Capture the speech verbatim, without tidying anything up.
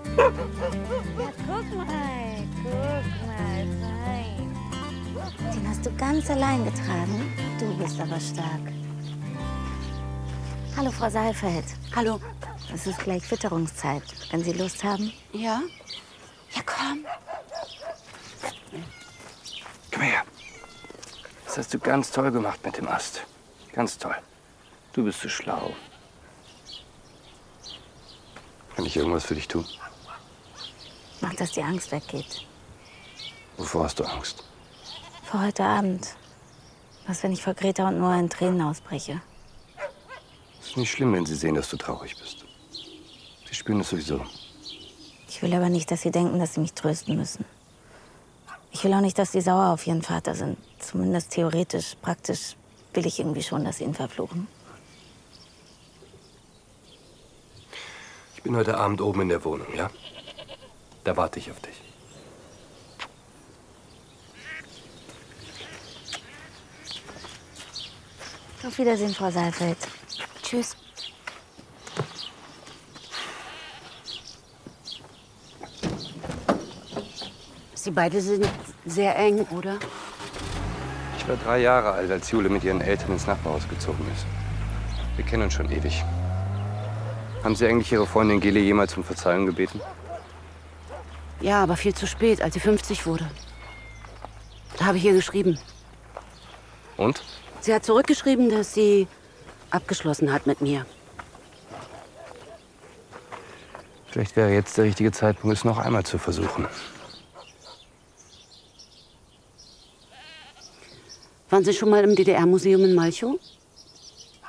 Ja, guck mal, guck mal, fein. Den hast du ganz allein getragen. Du bist aber stark. Hallo, Frau Saalfeld. Hallo. Es ist gleich Fütterungszeit. Wenn Sie Lust haben? Ja? Ja, komm. Komm her. Das hast du ganz toll gemacht mit dem Ast. Ganz toll. Du bist so schlau. Kann ich irgendwas für dich tun? Mach, dass die Angst weggeht. Wovor hast du Angst? Vor heute Abend. Was, wenn ich vor Greta und Noah in Tränen ausbreche? Ist nicht schlimm, wenn sie sehen, dass du traurig bist. Sie spüren es sowieso. Ich will aber nicht, dass sie denken, dass sie mich trösten müssen. Ich will auch nicht, dass sie sauer auf ihren Vater sind. Zumindest theoretisch, praktisch will ich irgendwie schon, dass sie ihn verfluchen. Ich bin heute Abend oben in der Wohnung, ja? Da warte ich auf dich. Auf Wiedersehen, Frau Saalfeld. Tschüss. Sie beide sind sehr eng, oder? Ich war drei Jahre alt, als Jule mit ihren Eltern ins Nachbarhaus gezogen ist. Wir kennen uns schon ewig. Haben Sie eigentlich Ihre Freundin Geli jemals um Verzeihung gebeten? Ja, aber viel zu spät, als sie fünfzig wurde. Da habe ich ihr geschrieben. Und? Sie hat zurückgeschrieben, dass sie abgeschlossen hat mit mir. Vielleicht wäre jetzt der richtige Zeitpunkt, es noch einmal zu versuchen. Waren Sie schon mal im D D R-Museum in Malchow?